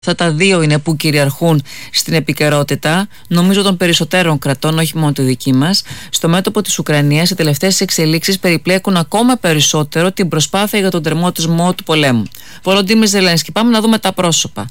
Αυτά τα δύο είναι που κυριαρχούν στην επικαιρότητα, νομίζω των περισσότερων κρατών, όχι μόνο τη δική μας. Στο μέτωπο της Ουκρανίας, οι τελευταίες εξελίξεις περιπλέκουν ακόμα περισσότερο την προσπάθεια για τον τερματισμό του πολέμου. Βολοντίμιρ Ζελένσκι, πάμε να δούμε τα πρόσωπα.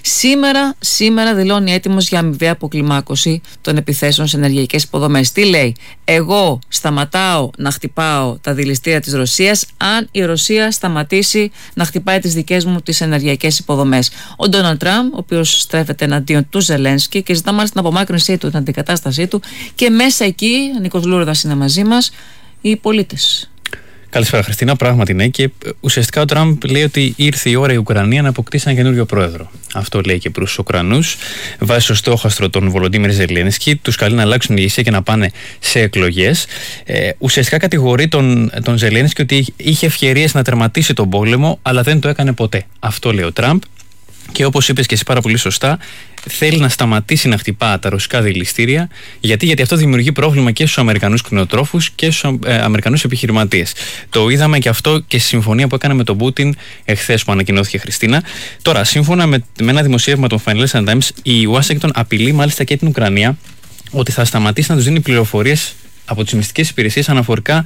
Σήμερα δηλώνει έτοιμος για αμοιβαία αποκλιμάκωση των επιθέσεων σε ενεργειακές υποδομές. Τι λέει? Εγώ σταματάω να χτυπάω τα δηληστήρια της Ρωσίας αν η Ρωσία σταματήσει να χτυπάει τις δικές μου τις ενεργειακές υποδομές. Ο Ντόναλντ Τραμπ, ο οποίος στρέφεται εναντίον του Ζελένσκι και ζητά μάλιστα την απομάκρυνσή του, την αντικατάστασή του, και μέσα εκεί, ο Νίκος Λούρδας είναι μαζί μας, οι πολίτες. Καλησπέρα, Χριστίνα. Πράγματι ναι, και ουσιαστικά ο Τραμπ λέει ότι ήρθε η ώρα η Ουκρανία να αποκτήσει ένα καινούριο πρόεδρο. Αυτό λέει και προς τους Ουκρανούς. Βάζει στο στόχαστρο τον Βολοντίμιρ Ζελένσκι, τους καλεί να αλλάξουν ηγεσία και να πάνε σε εκλογές. Ουσιαστικά κατηγορεί τον Ζελένσκι ότι είχε ευκαιρίες να τερματίσει τον πόλεμο, αλλά δεν το έκανε ποτέ. Αυτό λέει ο Τραμπ. Και όπως είπες και εσύ πάρα πολύ σωστά, θέλει να σταματήσει να χτυπά τα ρωσικά δηληστήρια. Γιατί αυτό δημιουργεί πρόβλημα και στους Αμερικανούς κτηνοτρόφους και στους Αμερικανούς επιχειρηματίες. Το είδαμε και αυτό και στη συμφωνία που έκανε με τον Πούτιν εχθές που ανακοινώθηκε, Χριστίνα. Τώρα, σύμφωνα με ένα δημοσίευμα των Financial Times, η Ουάσιγκτον απειλεί μάλιστα και την Ουκρανία ότι θα σταματήσει να τους δίνει πληροφορίες από τις μυστικές υπηρεσίες αναφορικά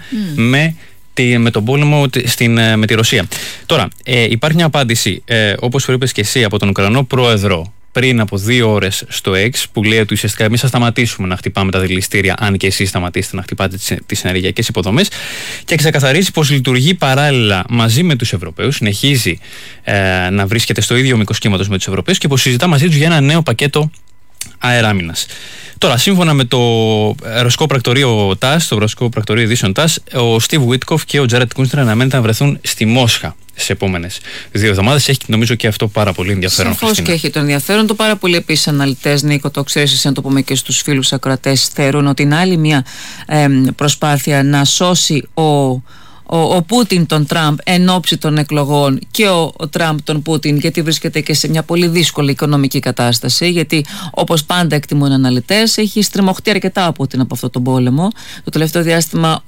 με τον πόλεμο με τη Ρωσία. Τώρα, υπάρχει μια απάντηση, όπως είπες και εσύ, από τον Ουκρανό πρόεδρο πριν από 2 ώρες στο X, που λέει ότι ουσιαστικά εμείς θα σταματήσουμε να χτυπάμε τα δηληστήρια, αν και εσείς σταματήσετε να χτυπάτε τις ενεργειακές υποδομές, και ξεκαθαρίζει πως λειτουργεί παράλληλα μαζί με τους Ευρωπαίους, συνεχίζει να βρίσκεται στο ίδιο μήκος κύματος με τους Ευρωπαίους και πως συζητά μαζί τους για ένα νέο πακέτο αεράμινας. Τώρα, σύμφωνα με το ρωσικό πρακτορείο TASS, το ρωσικό πρακτορείο ειδήσεων TASS, ο Στίβ Βίτκοφ και ο Τζάρετ Κούνστρα αναμένεται να βρεθούν στη Μόσχα στις επόμενες 2 εβδομάδες. Έχει, νομίζω, και αυτό πάρα πολύ ενδιαφέρον. Σαφώς και έχει το ενδιαφέρον. Το πάρα πολύ επίσης αναλυτές, Νίκο, το ξέρεις εσύ, να το πούμε και στους φίλους ακροατές, θεωρούν ότι είναι άλλη μια προσπάθεια να σώσει ο Πούτιν τον Τραμπ εν ώψη των εκλογών και ο Τραμπ τον Πούτιν, γιατί βρίσκεται και σε μια πολύ δύσκολη οικονομική κατάσταση, γιατί όπως πάντα εκτιμούν αναλυτές έχει στριμωχτεί αρκετά ο Πούτιν από αυτόν τον πόλεμο. Το τελευταίο διάστημα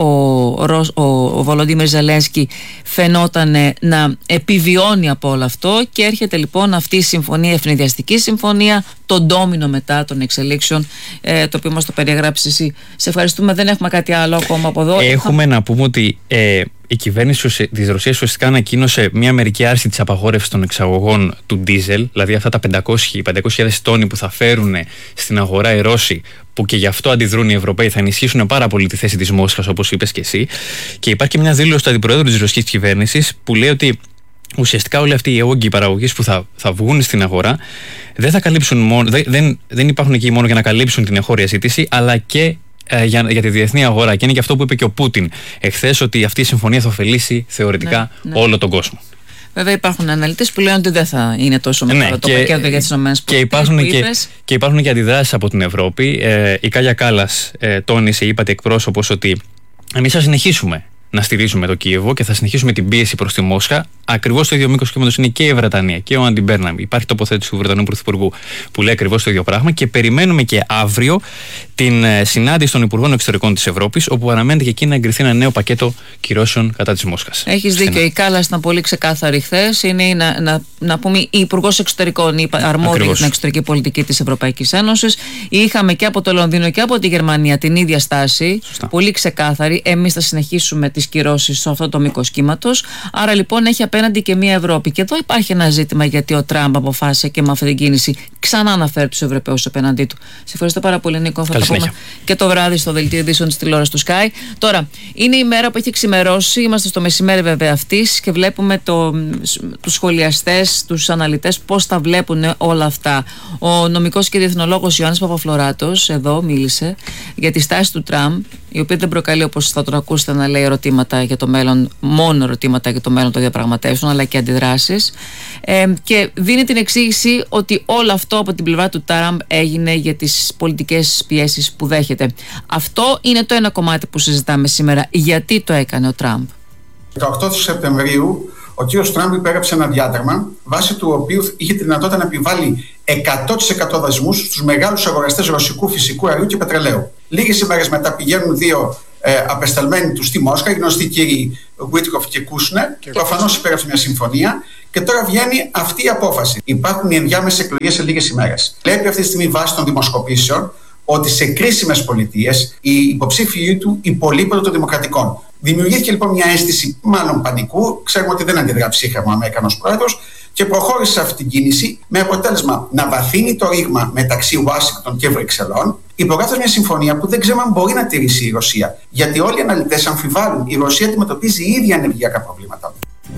ο Βολοντίμιρ Ζελένσκι φαινόταν να επιβιώνει από όλο αυτό και έρχεται λοιπόν αυτή η συμφωνία, η ευνηδιαστική συμφωνία, το ντόμινο μετά των εξελίξεων, το οποίο μας το περιεγράψεις εσύ. Σε ευχαριστούμε, δεν έχουμε κάτι άλλο ακόμα από εδώ. Έχουμε να πούμε ότι η κυβέρνηση της Ρωσίας ουσιαστικά ανακοίνωσε μια μερική άρση της απαγόρευσης των εξαγωγών του ντίζελ, δηλαδή αυτά τα 500.000 τόνοι που θα φέρουν στην αγορά οι Ρώσοι, που και γι' αυτό αντιδρούν οι Ευρωπαίοι, θα ενισχύσουν πάρα πολύ τη θέση της Μόσχας, όπως είπες και εσύ. Και υπάρχει και μια δήλωση του αντιπροέδρου της ρωσικής κυβέρνησης που λέει ότι ουσιαστικά όλοι αυτοί οι όγκοι παραγωγής που θα βγουν στην αγορά δεν θα καλύψουν μόνο, δεν υπάρχουν εκεί μόνο για να καλύψουν την εγχώρια ζήτηση, αλλά και για τη διεθνή αγορά. Και είναι και αυτό που είπε και ο Πούτιν εχθές, ότι αυτή η συμφωνία θα ωφελήσει θεωρητικά όλο τον κόσμο. Βέβαια, υπάρχουν αναλυτές που λένε ότι δεν θα είναι τόσο μεγάλο το πακέτο για τις ΗΠΑ. Και υπάρχουν και αντιδράσεις από την Ευρώπη. Η Κάγια Κάλλας τόνισε, είπατε εκπρόσωπος, ότι εμείς θα συνεχίσουμε να στηρίζουμε το Κίεβο και θα συνεχίσουμε την πίεση προς τη Μόσχα. Ακριβώς το ίδιο μήκος κύματος είναι και η Βρετανία και ο Άντι Μπέρναμ. Υπάρχει τοποθέτηση του Βρετανού Πρωθυπουργού που λέει ακριβώς το ίδιο πράγμα, και περιμένουμε και αύριο την συνάντηση των Υπουργών Εξωτερικών της Ευρώπης, όπου αναμένεται και εκεί να εγκριθεί ένα νέο πακέτο κυρώσεων κατά της Μόσχας. Έχεις δίκιο. Η Κάλλας ήταν πολύ ξεκάθαρη χθες. Είναι να πούμε η Υπουργός Εξωτερικών, η αρμόδια για την εξωτερική πολιτική της Ευρωπαϊκής Ένωσης. Είχαμε και από το Λονδίνο και από τη Γερμανία την ίδια στάση. Σωστά. Πολύ ξεκάθαρη. Εμείς θα συνεχίσουμε τις κυρώσεις σε αυτό το μήκος κύματος. Άρα λοιπόν έχει απέναντι και μια Ευρώπη. Και εδώ υπάρχει ένα ζήτημα, γιατί ο Τραμπ αποφάσισε και με αυτή την κίνηση ξανά να φέρει τους Ευρωπαίους απέναντί του. Σε ευχαριστώ πάρα πολύ, Νίκο. Θα τα πούμε και το βράδυ στο δελτίο ειδήσεων της τηλεόρασης του Sky. Τώρα, είναι η μέρα που έχει ξημερώσει. Είμαστε στο μεσημέρι βέβαια αυτής και βλέπουμε τους σχολιαστές, τους αναλυτές πώς τα βλέπουν όλα αυτά. Ο νομικός και διεθνολόγος Ιωάννης Παπαφλωράτος εδώ μίλησε για τη στάση του Τραμπ, η οποία δεν προκαλεί, όπως θα τον ακούσετε, να λέει ερωτήματα για το μέλλον, μόνο ερωτήματα για το μέλλον των διαπραγματεύσεων, αλλά και αντιδράσεις. Και δίνει την εξήγηση ότι όλο αυτό από την πλευρά του Τραμπ έγινε για τις πολιτικές πιέσεις που δέχεται. Αυτό είναι το ένα κομμάτι που συζητάμε σήμερα. Γιατί το έκανε ο Τραμπ? 18 Σεπτεμβρίου ο κ. Τραμπ υπέγραψε ένα διάταγμα βάσει του οποίου είχε τη δυνατότητα να επιβάλλει 100% δασμούς στους μεγάλους αγοραστές ρωσικού φυσικού αερίου και πετρελαίου. Λίγες ημέρες μετά πηγαίνουν 2 απεσταλμένοι του στη Μόσχα, οι γνωστοί κύριοι Βίτκοφ και Κούσνερ, προφανώς υπέγραψε μια συμφωνία Και τώρα βγαίνει αυτή η απόφαση. Υπάρχουν οι ενδιάμεσες εκλογές σε λίγες ημέρες. Βλέπει αυτή τη στιγμή βάσει των δημοσκοπήσεων ότι σε κρίσιμες πολιτείες οι υποψήφοι του υπολείπονται των δημοκρατικών. Δημιουργήθηκε λοιπόν μια αίσθηση μάλλον πανικού. Ξέρουμε ότι δεν αντιδρά ψύχρεμα ο Αμερικανός πρόεδρος και προχώρησε σε αυτή την κίνηση με αποτέλεσμα να βαθύνει το ρήγμα μεταξύ Ουάσιγκτον και Βρυξελών, υπογράφοντας μια συμφωνία που δεν ξέρουμε αν μπορεί να τηρήσει η Ρωσία. Γιατί όλοι οι αναλυτές αμφιβάλλουν. Η Ρωσία αντιμετωπίζει ήδη ενεργειακά προβλήματα.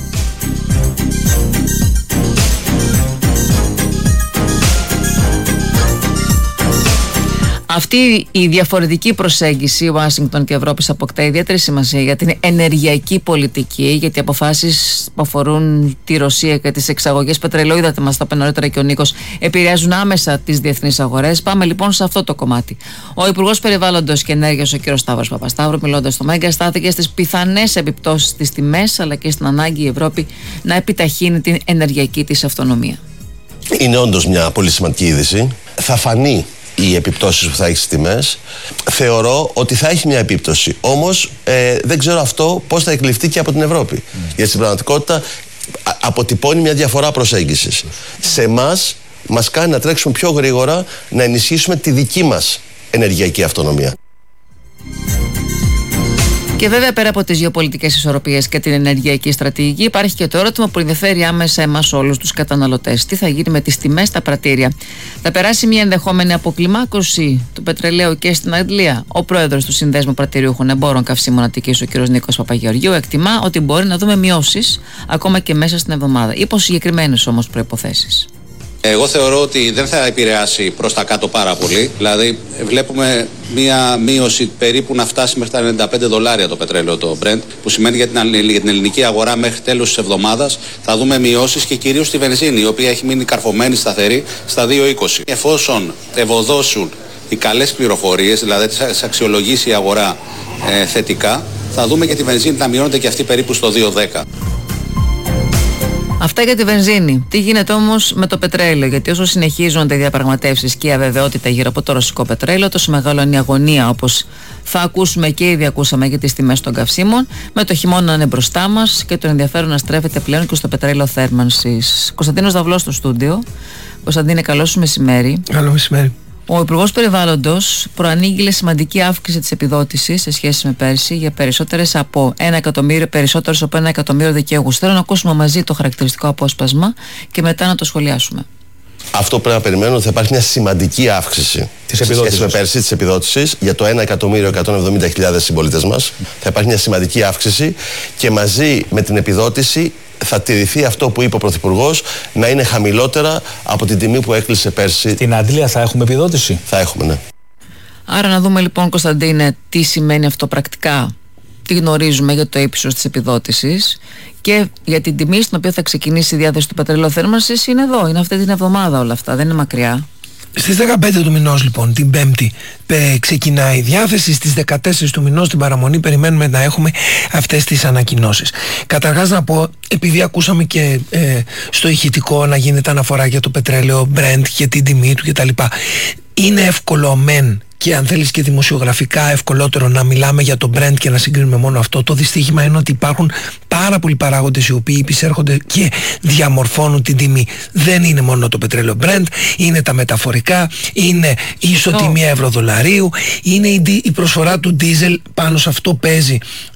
Αυτή η διαφορετική προσέγγιση Ουάσιγκτον και Ευρώπης αποκτά ιδιαίτερη σημασία για την ενεργειακή πολιτική, γιατί οι αποφάσεις που αφορούν τη Ρωσία και τις εξαγωγές πετρελαίου, είδατε μας το είπε νωρίτερα και ο Νίκος, επηρεάζουν άμεσα τις διεθνείς αγορές. Πάμε λοιπόν σε αυτό το κομμάτι. Ο Υπουργός Περιβάλλοντος και Ενέργειας, ο κ. Σταύρος Παπασταύρου, μιλώντας στο Μέγκα, στάθηκε στις πιθανές επιπτώσεις στις τιμές αλλά και στην ανάγκη η Ευρώπη να επιταχύνει την ενεργειακή της αυτονομία. Είναι όντως μια πολύ σημαντική είδηση. Θα φανεί οι επιπτώσεις που θα έχει στις τιμές. Θεωρώ ότι θα έχει μια επίπτωση. Όμως δεν ξέρω αυτό πώς θα εκλειφθεί και από την Ευρώπη. Γιατί στην πραγματικότητα αποτυπώνει μια διαφορά προσέγγισης. Σε εμάς μας κάνει να τρέξουμε πιο γρήγορα, να ενισχύσουμε τη δική μας ενεργειακή αυτονομία. Και βέβαια, πέρα από τις γεωπολιτικές ισορροπίες και την ενεργειακή στρατηγική, υπάρχει και το ερώτημα που ενδιαφέρει άμεσα εμάς όλους τους καταναλωτές. Τι θα γίνει με τις τιμές στα πρατήρια? Θα περάσει μια ενδεχόμενη αποκλιμάκωση του πετρελαίου και στην Αγγλία? Ο πρόεδρος του Συνδέσμου Πρατηριούχων Εμπόρων Καυσίμων Αττικής, ο κ. Νίκος Παπαγεωργίου, εκτιμά ότι μπορεί να δούμε μειώσεις ακόμα και μέσα στην εβδομάδα. Υπό συγκεκριμένες όμως προϋποθέσεις. Εγώ θεωρώ ότι δεν θα επηρεάσει προς τα κάτω πάρα πολύ. Δηλαδή βλέπουμε μία μείωση περίπου να φτάσει μέχρι τα $95 το πετρέλαιο το Brent, που σημαίνει για την ελληνική αγορά μέχρι τέλος της εβδομάδας θα δούμε μειώσεις και κυρίως στη βενζίνη, η οποία έχει μείνει καρφωμένη σταθερή στα 2,20. Εφόσον ευωδώσουν οι καλές πληροφορίες, δηλαδή τις αξιολογήσει η αγορά θετικά, θα δούμε και τη βενζίνη να μειώνεται και αυτή περίπου στο 2,10. Αυτά για τη βενζίνη. Τι γίνεται όμως με το πετρέλαιο? Γιατί όσο συνεχίζονται οι διαπραγματεύσεις και η αβεβαιότητα γύρω από το ρωσικό πετρέλαιο, τόσο μεγάλο είναι η αγωνία, όπως θα ακούσουμε και ήδη ακούσαμε, για τις τιμές των καυσίμων, με το χειμώνα να είναι μπροστά μας και το ενδιαφέρον να στρέφεται πλέον και στο πετρέλαιο θέρμανσης. Κωνσταντίνος Δαυλός στο στούντιο. Κωνσταντίνε, καλό σου μεσημέρι. Καλό μεσημέρι. Ο Υπουργός Περιβάλλοντος προανήγγειλε σημαντική αύξηση της επιδότησης σε σχέση με πέρσι για περισσότερους από 1 εκατομμύριο δικαιούχους. Θέλω να ακούσουμε μαζί το χαρακτηριστικό απόσπασμα και μετά να το σχολιάσουμε. Αυτό πρέπει να περιμένουμε, ότι θα υπάρχει μια σημαντική αύξηση σε σχέση με πέρσι της επιδότησης για το 1.170.000 συμπολίτες μας. Θα υπάρχει μια σημαντική αύξηση και μαζί με την επιδότηση θα τηρηθεί αυτό που είπε ο Πρωθυπουργός, να είναι χαμηλότερα από την τιμή που έκλεισε πέρσι. Στην Αντλία θα έχουμε επιδότηση? Θα έχουμε, ναι. Άρα να δούμε λοιπόν, Κωνσταντίνε, τι σημαίνει αυτό πρακτικά. Τι γνωρίζουμε για το ύψος της επιδότησης και για την τιμή στην οποία θα ξεκινήσει η διάθεση του πετρελαίου θέρμανσης. Είναι εδώ, είναι αυτή την εβδομάδα όλα αυτά, δεν είναι μακριά. Στις 15 του μηνός λοιπόν, την Πέμπτη, ξεκινάει η διάθεση. Στις 14 του μηνός, την παραμονή, περιμένουμε να έχουμε αυτές τις ανακοινώσεις. Καταρχάς να πω, επειδή ακούσαμε και στο ηχητικό να γίνεται αναφορά για το πετρέλαιο Brent και την τιμή του κτλ. Είναι εύκολο μεν, και αν θέλεις και δημοσιογραφικά ευκολότερο, να μιλάμε για το Brent και να συγκρίνουμε μόνο αυτό. Το δυστύχημα είναι ότι υπάρχουν πάρα πολλοί παράγοντες οι οποίοι επισέρχονται και διαμορφώνουν την τιμή. Δεν είναι μόνο το πετρέλαιο Brent, είναι τα μεταφορικά, είναι η ισοτιμία ευρώ-δολαρίου, είναι η προσφορά του ντίζελ. Πάνω σε αυτό παίζει,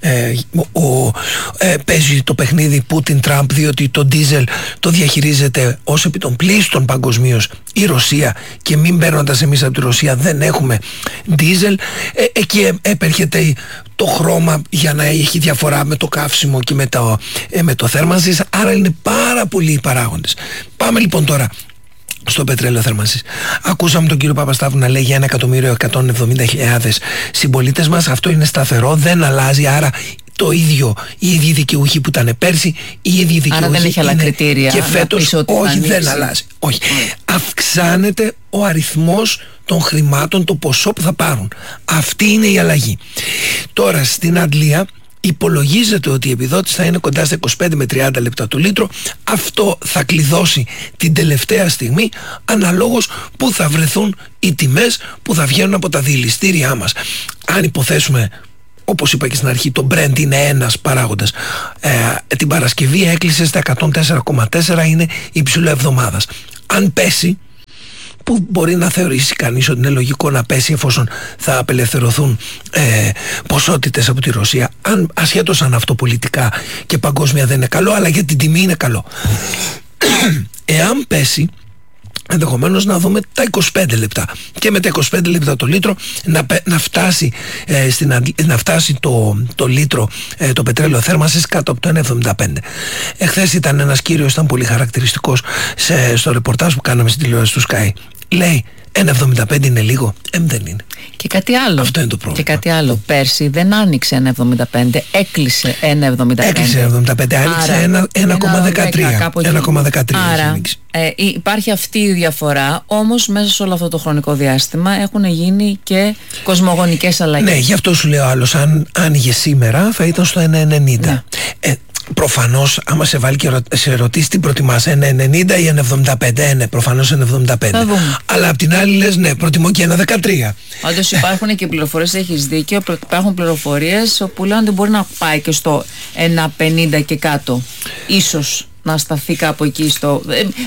παίζει το παιχνίδι Πούτιν-Τραμπ, διότι το ντίζελ το διαχειρίζεται ως επί των πλήστων παγκοσμίως η Ρωσία, και μην παίρνοντας εμείς από τη Ρωσία δεν έχουμε ντίζελ. Εκεί επέρχεται το χρώμα για να έχει διαφορά με το καύσιμο και με το θέρμανσης. Άρα είναι πάρα πολλοί οι παράγοντες. Πάμε λοιπόν τώρα στο πετρέλαιο θέρμανσης. Ακούσαμε τον κύριο Παπασταύρου να λέει για 1.170.000 συμπολίτες μας. Αυτό είναι σταθερό, δεν αλλάζει. Άρα το ίδιο, οι ίδιοι δικαιούχοι που ήταν πέρσι, οι ίδιοι δικαιούχοι. Άρα δεν έχει άλλα κριτήρια και φέτος όχι, δεν αλλάζει. Όχι. Αυξάνεται ο αριθμός των χρημάτων, το ποσό που θα πάρουν. Αυτή είναι η αλλαγή. Τώρα στην Αντλία υπολογίζεται ότι η επιδότηση θα είναι κοντά στα 25 με 30 λεπτά το λίτρο. Αυτό θα κλειδώσει την τελευταία στιγμή, αναλόγως που θα βρεθούν οι τιμές που θα βγαίνουν από τα διελιστήριά μας. Αν υποθέσουμε όπως είπα και στην αρχή, το Brent είναι ένας παράγοντας. Την Παρασκευή έκλεισε στα 104,4, είναι υψηλό εβδομάδας. Αν πέσει, που μπορεί να θεωρήσει κανείς ότι είναι λογικό να πέσει εφόσον θα απελευθερωθούν ποσότητες από τη Ρωσία, ασχέτως αν αυτό πολιτικά και παγκόσμια δεν είναι καλό, αλλά για την τιμή είναι καλό. Εάν πέσει, ενδεχομένως να δούμε τα 25 λεπτά και με τα 25 λεπτά το λίτρο να φτάσει, να φτάσει το λίτρο το πετρέλαιο θέρμανσης κάτω από το 1,75. Εχθές ήταν ένας κύριος, ήταν πολύ χαρακτηριστικός στο ρεπορτάζ που κάναμε στην τηλεόραση του Sky. Λέει 1,75 είναι λίγο? Δεν είναι. Και κάτι άλλο. Αυτό είναι το πρόβλημα. Και κάτι άλλο. Πέρσι δεν άνοιξε 1,75, έκλεισε 1,75. Έκλεισε 1,75, άνοιξε 1,13. Άρα υπάρχει αυτή η διαφορά, όμως μέσα σε όλο αυτό το χρονικό διάστημα έχουν γίνει και κοσμογονικές αλλαγές. Ναι, γι' αυτό σου λέω άλλος, αν άνοιγε σήμερα θα ήταν στο 1,90. Ναι. Προφανώς, άμα σε βάλει και σε ρωτήσει τι προτιμάς, 1,90 ή 1,75, ναι, προφανώς 1,75. Αλλά απ' την άλλη λες, ναι, προτιμώ και 1,13. Όντως υπάρχουν και πληροφορίες, έχεις δίκιο, υπάρχουν πληροφορίες που λένε ότι μπορεί να πάει και στο 1,50 και κάτω. Ίσως να σταθεί κάπου εκεί στο...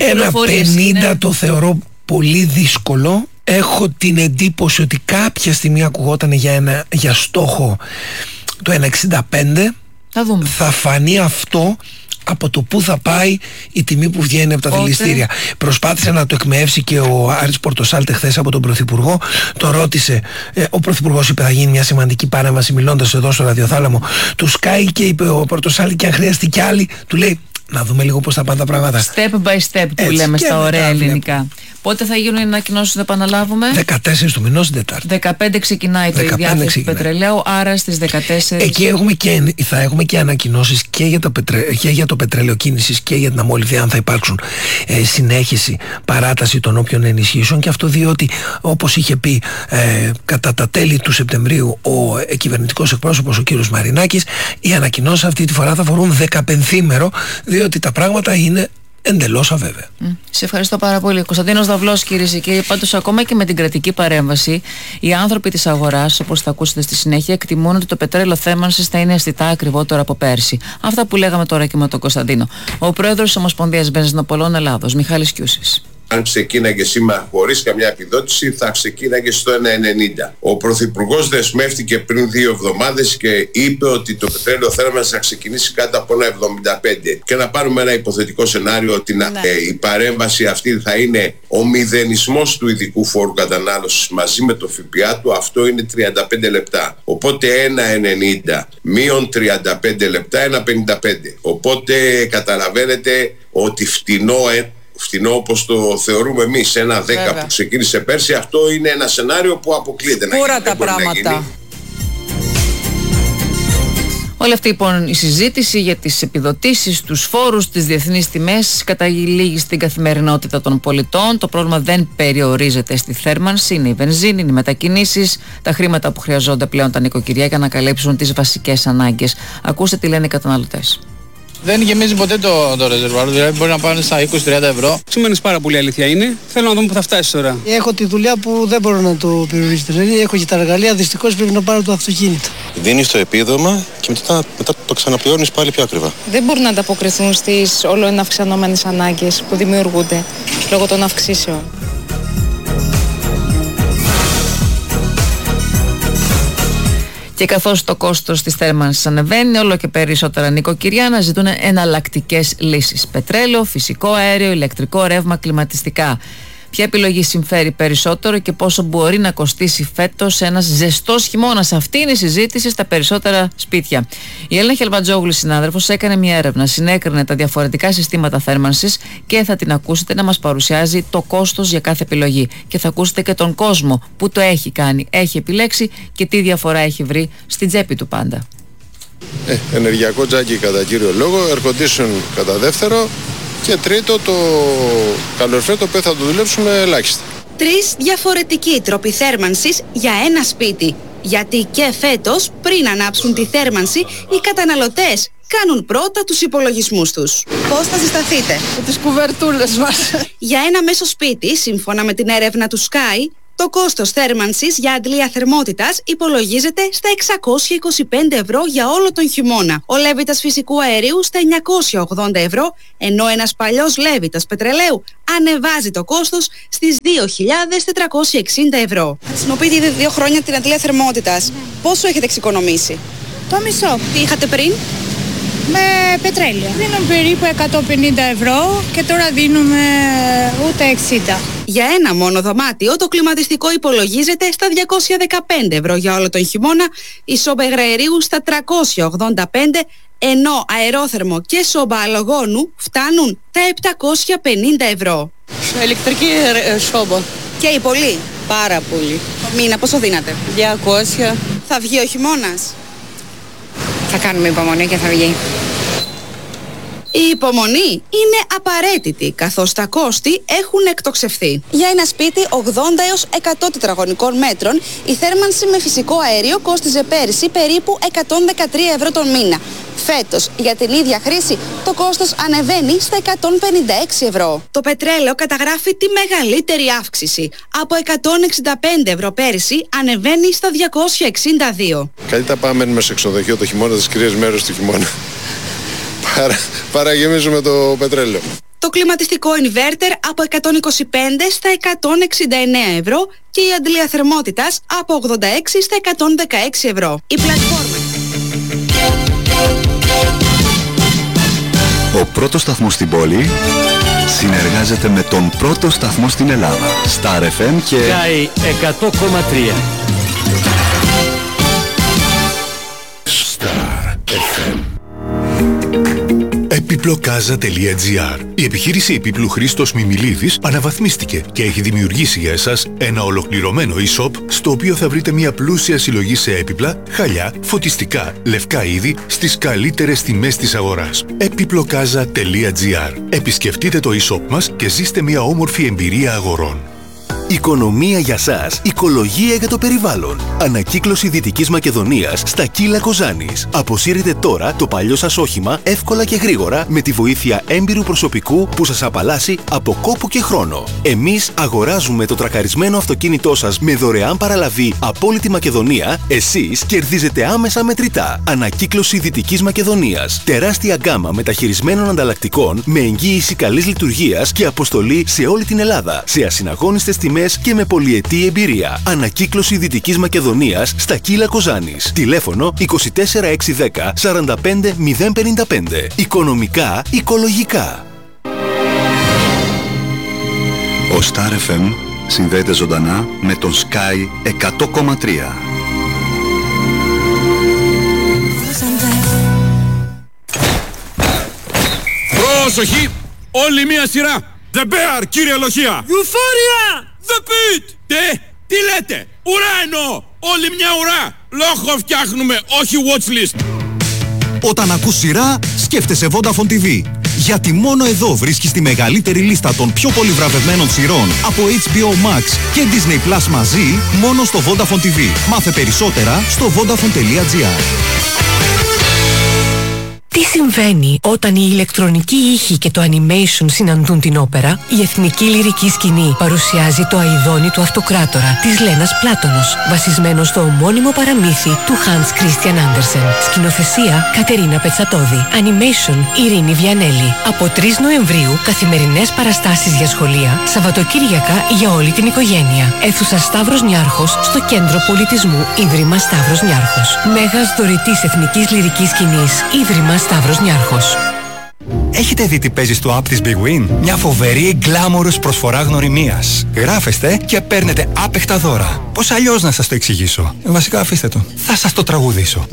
1,50 το θεωρώ πολύ δύσκολο. Έχω την εντύπωση ότι κάποια στιγμή ακουγόταν για στόχο το 1,65. Θα φανεί αυτό από το που θα πάει η τιμή που βγαίνει από τα δηληστήρια. Προσπάθησε να το εκμεύσει και ο Άρης Πορτοσάλτε χθες από τον Πρωθυπουργό. Το ρώτησε, ο Πρωθυπουργός είπε θα γίνει μια σημαντική παρέμβαση μιλώντας εδώ στο ραδιοθάλαμο του Sky, και είπε ο Πορτοσάλτε, και αν χρειαστεί κι άλλη, του λέει να δούμε λίγο πώς θα πάνε τα πράγματα. Step by step που λέμε στα ωραία ελληνικά. Πότε θα γίνουν οι ανακοινώσεις, να επαναλάβουμε? 14 του μηνός, την Τετάρτη. 15 ξεκινάει η διάθεση του πετρελαίου, άρα στις 14. Εκεί θα έχουμε και ανακοινώσεις και για το πετρέλαιο κίνησης και για την αμόλυβδη, αν θα υπάρξουν συνέχιση, παράταση των όποιων ενισχύσεων. Και αυτό διότι, όπως είχε πει κατά τα τέλη του Σεπτεμβρίου ο κυβερνητικός εκπρόσωπος ο κύριος Μαρινάκης, οι ανακοινώσεις αυτή τη φορά θα αφορούν 15ήμερο, διότι τα πράγματα είναι εντελώς αβέβαια. Σε ευχαριστώ πάρα πολύ. Κωνσταντίνος Δαυλός, κυρίες και κύριοι. Πάντως, ακόμα και με την κρατική παρέμβαση, οι άνθρωποι της αγοράς, όπως θα ακούσετε στη συνέχεια, εκτιμούν ότι το πετρέλαιο θέρμανσης θα είναι αισθητά ακριβότερο από πέρσι. Αυτά που λέγαμε τώρα και με τον Κωνσταντίνο. Ο πρόεδρος της Ομοσπονδίας Βενζινοπολών Ελλάδος, Μιχάλης Κιούσης. Αν ξεκίναγε σήμερα χωρίς καμιά επιδότηση, θα ξεκίναγε στο 1,90. Ο Πρωθυπουργός δεσμεύτηκε πριν 2 εβδομάδες και είπε ότι το πετρέλαιο θέρμανσης θα ξεκινήσει κάτω από 1,75. Και να πάρουμε ένα υποθετικό σενάριο ότι η παρέμβαση αυτή θα είναι ο μηδενισμός του ειδικού φόρου κατανάλωσης μαζί με το ΦΠΑ του, αυτό είναι 35 λεπτά. Οπότε 1,90 μείον 35 λεπτά, 1,55. Οπότε καταλαβαίνετε ότι φτηνό όπως το θεωρούμε εμείς, 1,10 που ξεκίνησε πέρσι, αυτό είναι ένα σενάριο που αποκλείεται να γίνει. Πούρα τα πράγματα. Όλη αυτή λοιπόν η συζήτηση για τις επιδοτήσεις, τους φόρους, τις διεθνείς τιμές καταλήγει στην καθημερινότητα των πολιτών. Το πρόβλημα δεν περιορίζεται στη θέρμανση, είναι η βενζίνη, είναι οι μετακινήσεις, τα χρήματα που χρειαζόνται πλέον τα νοικοκυριά για να καλύψουν τις βασικές ανάγκες. Ακούστε τι λένε οι καταναλωτές. Δεν γεμίζει ποτέ το ρεζερβουάρ, δηλαδή μπορεί να πάνε στα 20-30 ευρώ. Σημαίνεις πάρα πολύ, αλήθεια είναι. Θέλω να δούμε που θα φτάσει τώρα. Έχω τη δουλειά που δεν μπορώ να το περιορίσω. Δηλαδή έχω και τα εργαλεία, δυστυχώς πρέπει να πάρω το αυτοκίνητο. Δίνεις το επίδομα και μετά το ξαναπληρώνεις πάλι πιο ακριβά. Δεν μπορούν να ανταποκριθούν στις όλο ένα αυξανόμενες ανάγκες που δημιουργούνται λόγω των αυξήσεων. Και καθώς το κόστος της θέρμανσης ανεβαίνει, όλο και περισσότερα νοικοκυριά αναζητούν εναλλακτικές λύσεις. Πετρέλαιο, φυσικό αέριο, ηλεκτρικό ρεύμα, κλιματιστικά. Ποια επιλογή συμφέρει περισσότερο και πόσο μπορεί να κοστίσει φέτος ένας ζεστός χειμώνας? Αυτή είναι η συζήτηση στα περισσότερα σπίτια. Η Έλληνα Χελβατζόγλου, συνάδελφος, έκανε μια έρευνα, συνέκρινε τα διαφορετικά συστήματα θέρμανσης και θα την ακούσετε να μας παρουσιάζει το κόστος για κάθε επιλογή. Και θα ακούσετε και τον κόσμο που το έχει κάνει, έχει επιλέξει και τι διαφορά έχει βρει στην τσέπη του πάντα. Ενεργειακό τζάκι κατά κύριο λόγο, air condition κατά δεύτερο. Και τρίτο, το καλοριφέρ, το οποίο θα το δουλέψουμε ελάχιστα. 3 διαφορετικοί τρόποι θέρμανσης για ένα σπίτι. Γιατί και φέτος, πριν ανάψουν τη θέρμανση, οι καταναλωτές κάνουν πρώτα τους υπολογισμούς τους. Πώς θα συσταθείτε? Με τις κουβερτούλες μας. Για ένα μέσο σπίτι, σύμφωνα με την έρευνα του Sky, Το κόστος θέρμανσης για αντλία θερμότητας υπολογίζεται στα 625 ευρώ για όλο τον χειμώνα. Ο λέβητας φυσικού αερίου στα 980 ευρώ, ενώ ένας παλιός λέβητας πετρελαίου ανεβάζει το κόστος στις 2.460 ευρώ. Χρησιμοποιείτε ήδη 2 χρόνια την αντλία θερμότητας. Πόσο έχετε εξοικονομήσει? Το μισό. Τι είχατε πριν? Με πετρέλαιο. Δίνουμε περίπου 150 ευρώ και τώρα δίνουμε ούτε 60. Για ένα μόνο δωμάτιο το κλιματιστικό υπολογίζεται στα 215 ευρώ για όλο τον χειμώνα, η σόμπα υγραερίου στα 385, ενώ αερόθερμο και σόμπα αλογόνου φτάνουν τα 750 ευρώ. Ηλεκτρική σόμπα. Και πολύ. Πάρα πολύ. Το μήνα πόσο δίνατε? 200. Θα βγει ο χειμώνας? Θα κάνουμε υπομονή και θα βγει. Η υπομονή είναι απαραίτητη, καθώς τα κόστη έχουν εκτοξευθεί. Για ένα σπίτι 80 έως 100 τετραγωνικών μέτρων, η θέρμανση με φυσικό αέριο κόστιζε πέρυσι περίπου 113 ευρώ τον μήνα. Φέτος, για την ίδια χρήση, το κόστος ανεβαίνει στα 156 ευρώ. Το πετρέλαιο καταγράφει τη μεγαλύτερη αύξηση. Από 165 ευρώ πέρυσι ανεβαίνει στα 262. Καλύτερα πάμε μένουμε σε ξενοδοχείο το χειμώνα, τις κυρίες μέρες του χειμώνα. Παραγεμίζουμε το πετρέλαιο. Το κλιματιστικό inverter από 125 στα 169 ευρώ και η αντλία θερμότητας από 86 στα 116 ευρώ. Η πλατφόρμα. Ο πρώτος σταθμός στην πόλη συνεργάζεται με τον πρώτο σταθμό στην Ελλάδα. Star FM και Sky 100,3. Star FM. Επιπλοκάζα.gr. Η επιχείρηση επίπλου Χρήστος Μιμιλίδης αναβαθμίστηκε και έχει δημιουργήσει για εσάς ένα ολοκληρωμένο e-shop στο οποίο θα βρείτε μια πλούσια συλλογή σε έπιπλα, χαλιά, φωτιστικά, λευκά είδη στις καλύτερες τιμές της αγοράς. Επιπλοκάζα.gr. Επισκεφτείτε το e-shop μας και ζήστε μια όμορφη εμπειρία αγορών. Οικονομία για σας, οικολογία για το περιβάλλον. Ανακύκλωση Δυτικής Μακεδονίας στα Κύλα Κοζάνης. Αποσύρετε τώρα το παλιό σας όχημα εύκολα και γρήγορα με τη βοήθεια έμπειρου προσωπικού που σας απαλλάσσει από κόπο και χρόνο. Εμείς αγοράζουμε το τρακαρισμένο αυτοκίνητό σας με δωρεάν παραλαβή από όλη τη Μακεδονία. Εσείς κερδίζετε άμεσα μετρητά. Ανακύκλωση Δυτικής Μακεδονίας. Τεράστια γκάμα μεταχειρισμένων ανταλλακτικών με εγγύηση καλής λειτουργίας και αποστολή σε όλη την Ελλάδα. Σε ασυναγώνιστες τιμές και με πολυετή εμπειρία. Ανακύκλωση Δυτικής Μακεδονίας στα Κύλα Κοζάνης. Τηλέφωνο 24610 45055. Οικονομικά, οικολογικά. Ο Star FM συνδέεται ζωντανά με τον Sky 100,3. Πρόσοχη! Όλη μία σειρά! The Bear, κύριε Λοχεία! Euphoria! The Pit! Τι λέτε! Ουρά εννοώ! Όλη μια ουρά! Λόγο φτιάχνουμε, όχι watchlist! Όταν ακούς σειρά, σκέφτεσαι Vodafone TV. Γιατί μόνο εδώ βρίσκεις τη μεγαλύτερη λίστα των πιο πολύ βραβευμένων σειρών από HBO Max και Disney Plus μαζί, μόνο στο Vodafone TV. Μάθε περισσότερα στο vodafone.gr. Τι συμβαίνει όταν η ηλεκτρονική ήχη και το animation συναντούν την όπερα? Η Εθνική Λυρική Σκηνή παρουσιάζει το Αηδόνι του Αυτοκράτορα της Λένας Πλάτωνος, βασισμένο στο ομώνυμο παραμύθι του Hans Christian Andersen. Σκηνοθεσία Κατερίνα Πετσατώδη. Animation Ειρήνη Βιανέλη. Από 3 Νοεμβρίου καθημερινές παραστάσεις για σχολεία, Σαββατοκύριακα για όλη την οικογένεια. Αίθουσα Σταύρος Νιάρχος στο Κέντρο Πολιτισμού Ίδρυμα Σταύρος Νιάρχος. Μέγας δωρητής Εθνικής Λυρικής Σκηνής Ίδρυμα Σταύρος Νιάρχος. Έχετε δει τι παίζει στο app της Big Win? Μια φοβερή γκλάμορους προσφορά γνωριμίας. Γράφεστε και παίρνετε άπεχτα δώρα. Πώς αλλιώς να σας το εξηγήσω? Βασικά αφήστε το. Θα σας το τραγουδήσω.